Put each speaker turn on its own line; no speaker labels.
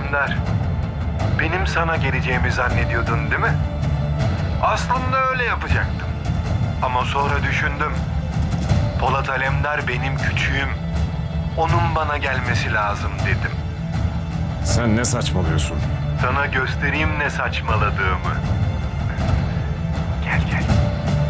Alemdar, benim sana geleceğimi zannediyordun değil mi? Aslında öyle yapacaktım. Ama sonra düşündüm. Polat Alemdar benim küçüğüm. Onun bana gelmesi lazım dedim.
Sen ne saçmalıyorsun?
Sana göstereyim ne saçmaladığımı.